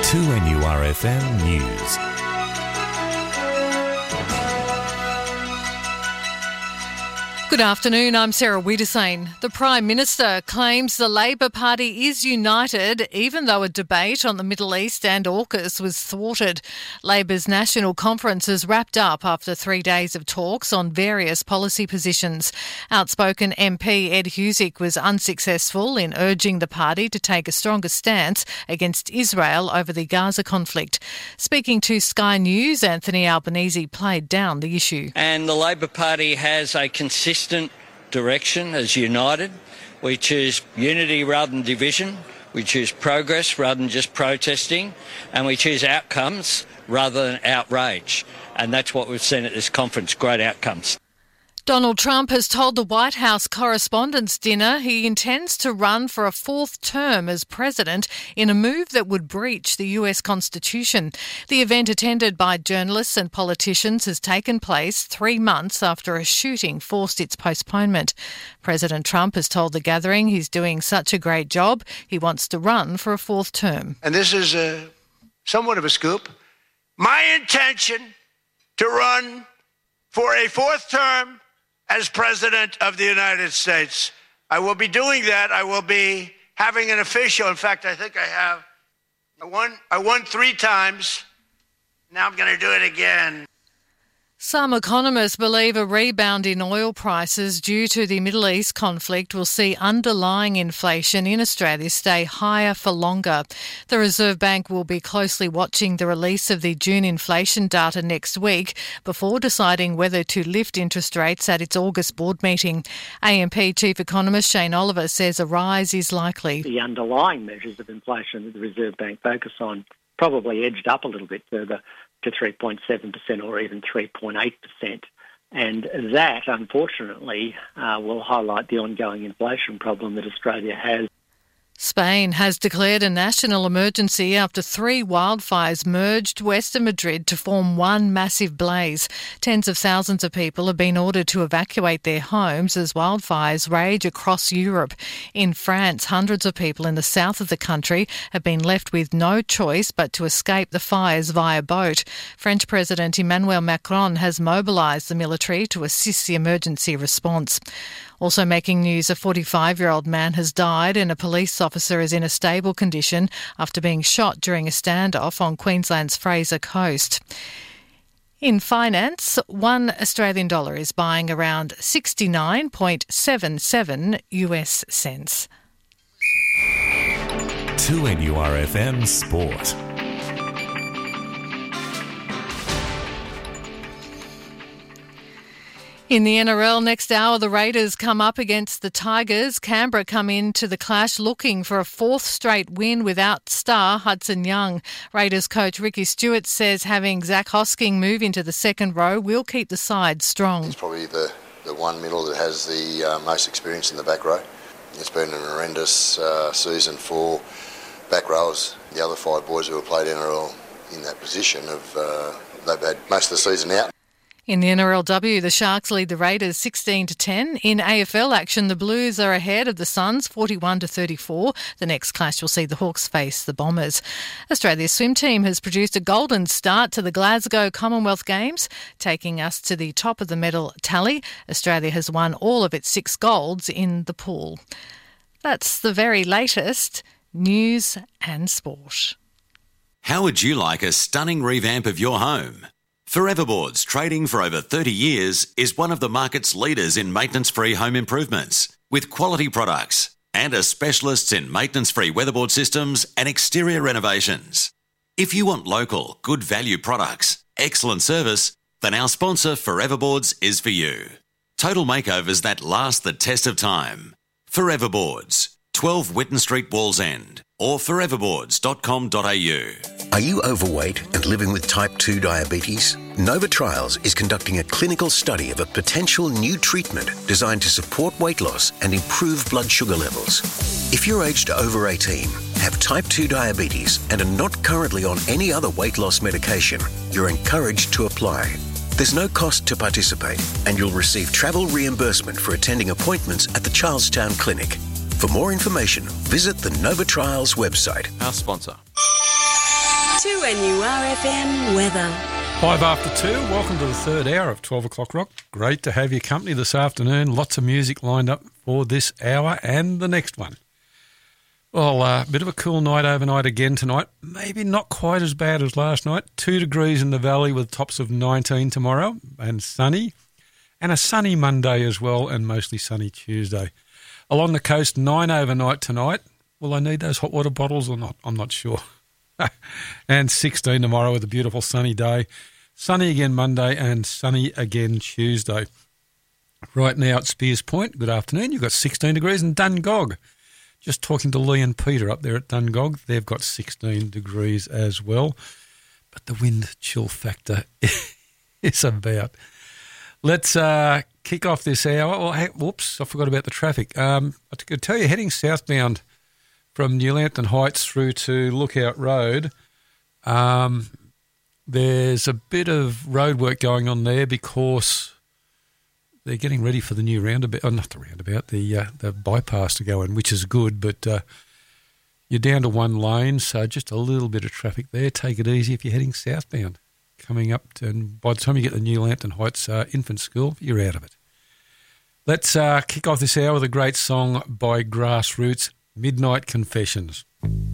2NURFM News. Good afternoon, I'm Sarah Wiedersane. The Prime Minister claims the Labor Party is united even though a debate on the Middle East and AUKUS was thwarted. Labor's national conference has wrapped up after 3 days of talks on various policy positions. Outspoken MP Ed Husic was unsuccessful in urging the party to take a stronger stance against Israel over the Gaza conflict. Speaking to Sky News, Anthony Albanese played down the issue. And the Labor Party has a consistent direction as united. We choose unity rather than division. We choose progress rather than just protesting. And we choose outcomes rather than outrage. And that's what we've seen at this conference, great outcomes. Donald Trump has told the White House Correspondents' Dinner he intends to run for a fourth term as president in a move that would breach the US Constitution. The event, attended by journalists and politicians, has taken place 3 months after a shooting forced its postponement. President Trump has told the gathering he's doing such a great job, he wants to run for a fourth term. And this is somewhat of a scoop. My intention to run for a fourth term as President of the United States. I will be doing that. I will be having an official. In fact, I think I have. I won 3 times. Now I'm going to do it again. Some economists believe a rebound in oil prices due to the Middle East conflict will see underlying inflation in Australia stay higher for longer. The Reserve Bank will be closely watching the release of the June inflation data next week before deciding whether to lift interest rates at its August board meeting. AMP Chief Economist Shane Oliver says a rise is likely. The underlying measures of inflation that the Reserve Bank focus on probably edged up a little bit further to 3.7% or even 3.8%. And that, unfortunately, will highlight the ongoing inflation problem that Australia has. Spain has declared a national emergency after 3 wildfires merged west of Madrid to form one massive blaze. Tens of thousands of people have been ordered to evacuate their homes as wildfires rage across Europe. In France, hundreds of people in the south of the country have been left with no choice but to escape the fires via boat. French President Emmanuel Macron has mobilised the military to assist the emergency response. Also making news, a 45-year-old man has died and a police officer is in a stable condition after being shot during a standoff on Queensland's Fraser Coast. In finance, $1 Australian dollar is buying around 69.77 US cents. 2NURFM Sport. In the NRL, next hour, the Raiders come up against the Tigers. Canberra come into the clash looking for a 4th straight win without star Hudson Young. Raiders coach Ricky Stewart says having Zach Hosking move into the second row will keep the side strong. He's probably the one middle that has the most experience in the back row. It's been an horrendous season for back rowers. The other 5 boys who have played NRL in that position they've had most of the season out. In the NRLW, the Sharks lead the Raiders 16-10. In AFL action, the Blues are ahead of the Suns 41-34. The next clash will see the Hawks face the Bombers. Australia's swim team has produced a golden start to the Glasgow Commonwealth Games, taking us to the top of the medal tally. Australia has won all of its 6 golds in the pool. That's the very latest news and sport. How would you like a stunning revamp of your home? Foreverboards, trading for over 30 years, is one of the market's leaders in maintenance-free home improvements, with quality products and are specialists in maintenance-free weatherboard systems and exterior renovations. If you want local, good value products, excellent service, then our sponsor Foreverboards is for you. Total makeovers that last the test of time. Foreverboards, 12 Whitton Street, Wallsend, or foreverboards.com.au. Are you overweight and living with type 2 diabetes? Nova Trials is conducting a clinical study of a potential new treatment designed to support weight loss and improve blood sugar levels. If you're aged over 18, have type 2 diabetes and are not currently on any other weight loss medication, you're encouraged to apply. There's no cost to participate, and you'll receive travel reimbursement for attending appointments at the Charlestown Clinic. For more information, visit the Nova Trials website. Our sponsor. 2NURFM weather. 5 after 2, welcome to the third hour of 12 o'clock rock. Great to have your company this afternoon. Lots of music lined up for this hour and the next one. Well, a bit of a cool night overnight again tonight. Maybe not quite as bad as last night. 2 degrees in the valley with tops of 19 tomorrow and sunny. And a sunny Monday as well and mostly sunny Tuesday. Along the coast, 9 overnight tonight. Will I need those hot water bottles or not? I'm not sure. And 16 tomorrow with a beautiful sunny day. Sunny again Monday and sunny again Tuesday. Right now at Spears Point, good afternoon. You've got 16 degrees in Dungog. Just talking to Lee and Peter up there at Dungog. They've got 16 degrees as well. But the wind chill factor is about. Let's kick off this hour. Oh, hey, whoops, I forgot about the traffic. I could tell you, heading southbound from New Lambton Heights through to Lookout Road, there's a bit of road work going on there because they're getting ready for the new roundabout. Oh, not the roundabout, the bypass to go in, which is good, but you're down to one lane, so just a little bit of traffic there. Take it easy if you're heading southbound. Coming up, and by the time you get to New Lambton Heights Infant School, you're out of it. Let's kick off this hour with a great song by Grassroots, Midnight Confessions.